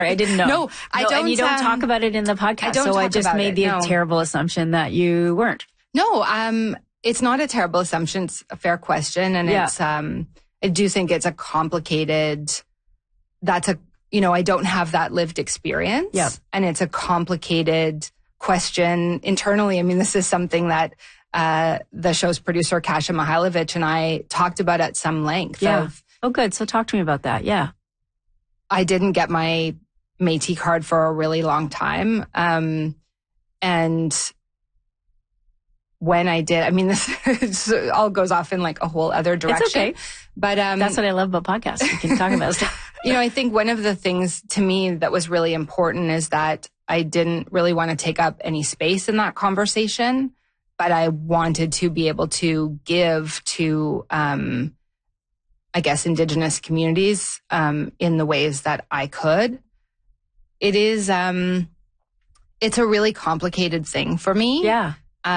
I didn't know. No, I don't. And you don't talk about it in the podcast. I just made the terrible assumption that you weren't. No, it's not a terrible assumption. It's a fair question. And it's, I do think it's a complicated, I don't have that lived experience. Yeah. And it's a complicated question internally. I mean, this is something that the show's producer, Kasia Mihailovich, and I talked about at some length. Yeah. Oh, good. So talk to me about that. Yeah. I didn't get my Métis card for a really long time. And when I did, I mean, this all goes off in like a whole other direction. It's okay. But that's what I love about podcasts. You can talk about stuff. I think one of the things to me that was really important is that I didn't really want to take up any space in that conversation, but I wanted to be able to give to, I guess, Indigenous communities in the ways that I could. It is, it's a really complicated thing for me. Yeah.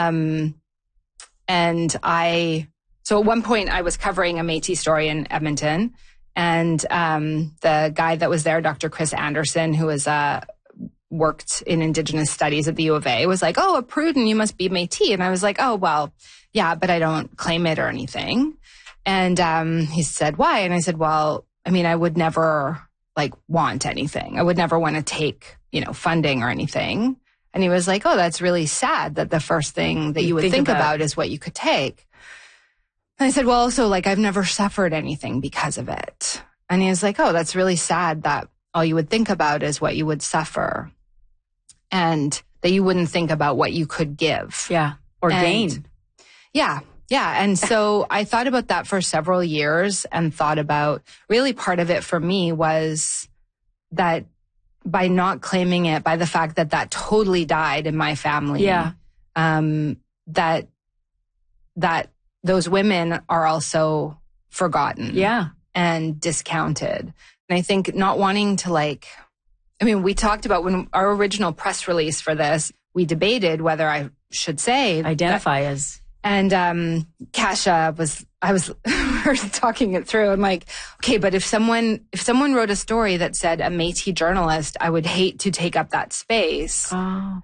So at one point I was covering a Métis story in Edmonton, and the guy that was there, Dr. Chris Anderson, who was worked in Indigenous studies at the U of A, was like, "Oh, Pruden, you must be Métis." And I was like, "Oh, well, yeah, but I don't claim it or anything." And he said, "Why?" And I said, "Well, I mean, I would never want anything. I would never want to take, funding or anything." And he was like, "Oh, that's really sad that the first thing that you would think about is what you could take." And I said, "Well, also, I've never suffered anything because of it." And he was like, "Oh, that's really sad that all you would think about is what you would suffer and that you wouldn't think about what you could give." Yeah. Or gain. Yeah. Yeah. And so I thought about that for several years and thought about really part of it for me was that by not claiming it, by the fact that totally died in my family. Yeah. That those women are also forgotten. Yeah. And discounted. And I think not wanting to we talked about when our original press release for this, we debated whether I should say identify as. And Kasia we were talking it through. I'm like, okay, but if someone wrote a story that said a Métis journalist, I would hate to take up that space. Oh.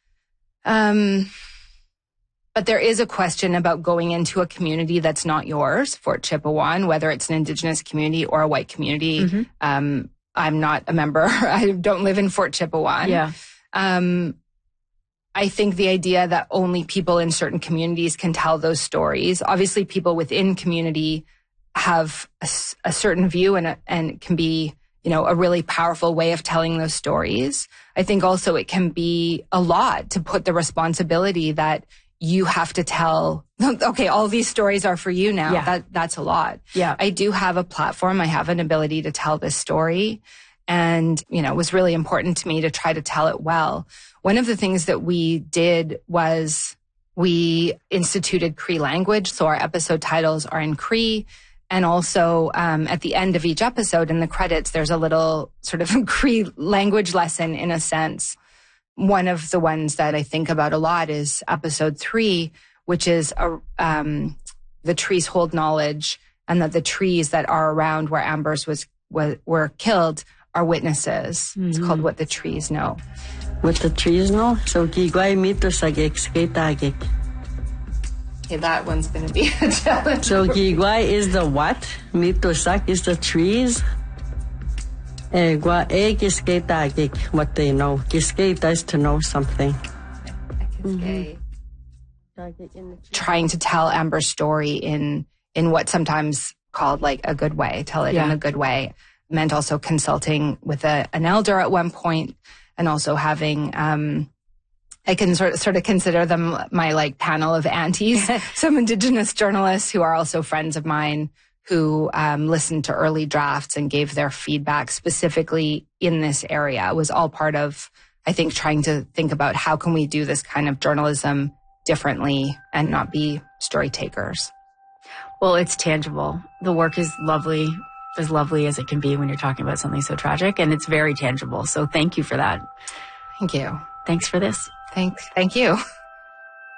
But there is a question about going into a community that's not yours, Fort Chipewyan, whether it's an Indigenous community or a white community. Mm-hmm. I'm not a member. I don't live in Fort Chipewyan. Yeah. I think the idea that only people in certain communities can tell those stories. Obviously, people within community have a certain view and can be, a really powerful way of telling those stories. I think also it can be a lot to put the responsibility that you have to tell, okay, all these stories are for you now. Yeah. That's a lot. Yeah. I do have a platform. I have an ability to tell this story. And, it was really important to me to try to tell it well. One of the things that we did was we instituted Cree language. So our episode titles are in Cree. And also, at the end of each episode in the credits, there's a little sort of Cree language lesson in a sense. One of the ones that I think about a lot is episode 3, which is the trees hold knowledge, and that the trees that are around where Ambers were killed are witnesses. Mm-hmm. It's called What the Trees Know. What the trees know? So gigwai mito sagek sketagek. Okay, that one's going to be a challenge. So gigwai is the what? Mito sak is the trees. Gwa gisketagek, what they know. Gisketa is to know something. Mm-hmm. Trying to tell Amber's story in what's sometimes called a good way. Tell it in a good way. Meant also consulting with an elder at one point, and also having, I can sort of consider them my panel of aunties, some Indigenous journalists who are also friends of mine who listened to early drafts and gave their feedback specifically in this area. It was all part of, I think, trying to think about how can we do this kind of journalism differently and not be story takers. Well, it's tangible. The work is lovely, as lovely as it can be when you're talking about something so tragic, and it's very tangible. So thank you for that. Thank you. Thanks for this. Thank you.